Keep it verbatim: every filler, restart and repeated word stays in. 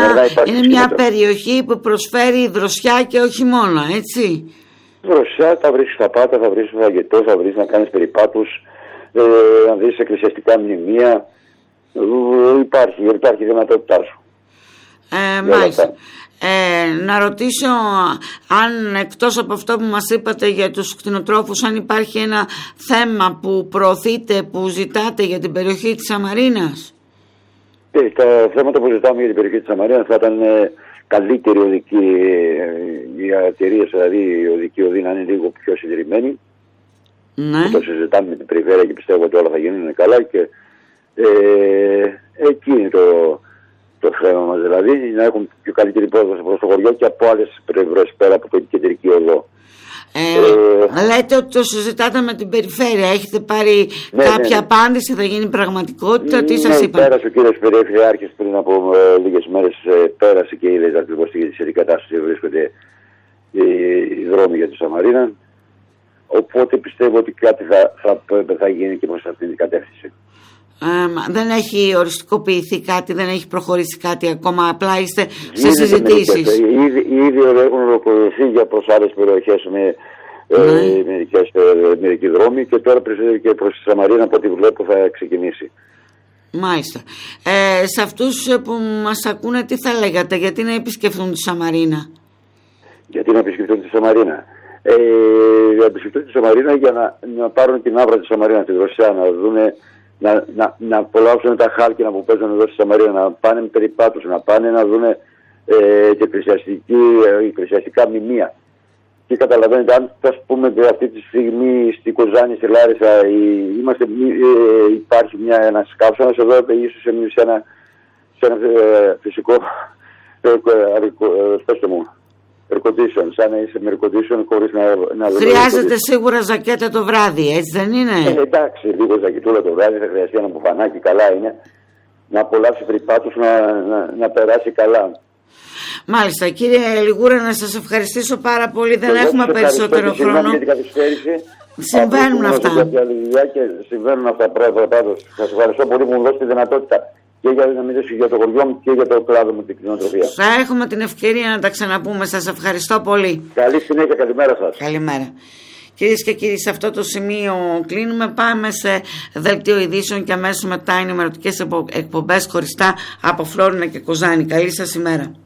είναι μια περιοχή που προσφέρει δροσιά και όχι μόνο, έτσι. Δροσιά, θα βρεις τα πάτα, θα βρεις φαγητό, θα βρεις να κάνεις περιπάτους, ε, να δεις εκκλησιαστικά μνημεία. Ε, υπάρχει, υπάρχει η δυνατότητά σου. Ε, μάλιστα. Ε, να ρωτήσω αν εκτός από αυτό που μας είπατε για τους κτηνοτρόφους, αν υπάρχει ένα θέμα που προωθείτε, που ζητάτε για την περιοχή της Σαμαρίνας. Ε, τα θέματα που ζητάμε για την περιοχή της Σαμαρίνας θα ήταν ε, καλύτερη οδική, οι εταιρείες, δηλαδή η οδική οδή να είναι λίγο πιο συντηρημένη. Ναι. Το συζητάμε με την περιφέρεια και πιστεύω ότι όλα θα γίνουν καλά και ε, εκεί είναι το, το θέμα μας, δηλαδή να έχουν πιο καλύτερη πρόσβαση προς το χωριό και από άλλες πλευρές πέρα από την κεντρική οδό. Ε, ε, λέτε ότι το συζητάτε με την περιφέρεια, έχετε πάρει ναι, κάποια ναι, ναι. απάντηση, θα γίνει πραγματικότητα, ναι, τι σας ναι, είπαν? Πέρασε ο κύριος Περιφερειάρχης πριν από ε, λίγες μέρες, ε, πέρασε και είδε ακριβώς σε τι κατάσταση βρίσκονται οι, οι δρόμοι για τη Σαμαρίνα. Οπότε πιστεύω ότι κάτι θα, θα, θα γίνει και προς αυτήν την κατεύθυνση. Ε, δεν έχει οριστικοποιηθεί κάτι, δεν έχει προχωρήσει κάτι ακόμα, απλά είστε σε συζητήσεις. Ήδη, ήδη έχουν ολοκληρωθεί για προς άλλες περιοχές με ναι. ε, μερικές, ε, μερικοί δρόμοι και τώρα και προς τη Σαμαρίνα από ό,τι βλέπω θα ξεκινήσει. Μάλιστα. Ε, σε αυτούς που μας ακούνε τι θα λέγατε, γιατί να επισκεφθούν τη Σαμαρίνα? Γιατί να επισκεφθούν τη Σαμαρίνα. Ε, να επισκεφθούν τη Σαμαρίνα για να, να πάρουν την άβρα τη Σαμαρίνα, τη δροσιά, να δούνε, να, να, να απολαύσουν τα χάλκινα που παίζουν εδώ στη Σαμαρίνα, να πάνε με περιπάτους, να πάνε να δούνε ε, και εκκλησιαστικά μνημεία. Και καταλαβαίνετε, αν ας πούμε αυτή τη στιγμή στη Κοζάνη, στη Λάρισα, είμαστε, ε, υπάρχει μια, ένας καύσωνας εδώ, ίσως σε, σε ένα, σε ένα ε, φυσικό, ε, ε, πες το μου, air condition, σαν να είσαι με air condition χωρίς να, να χρειάζεται σίγουρα ζακέτα το βράδυ, έτσι δεν είναι? Ε, εντάξει, λίγο ζακετούλα το βράδυ, θα χρειαστεί ένα μπουφανάκι, καλά είναι, να απολαύσει περιπάτους, να, να, να περάσει καλά. Μάλιστα, κύριε Λιγούρα, να σας ευχαριστήσω πάρα πολύ. Δεν έχουμε περισσότερο χρόνο. Για την καθυστέρηση. Συμβαίνουν αυτά. Και συμβαίνουν αυτά πάντως. Σας ευχαριστώ πολύ που μου δώσετε τη δυνατότητα και για να μιλήσω για το χωριό μου και για το κλάδο μου, την κτηνοτροφία. Θα έχουμε την ευκαιρία να τα ξαναπούμε. Σας ευχαριστώ πολύ. Καλή συνέχεια, καλημέρα σας. Καλημέρα. Κυρίες και κύριοι, σε αυτό το σημείο κλείνουμε. Πάμε σε δελτίο ειδήσεων και αμέσως μετά ενημερωτικές εκπομπές χωριστά από Φλόρινα και Κοζάνη. Καλή σας ημέρα.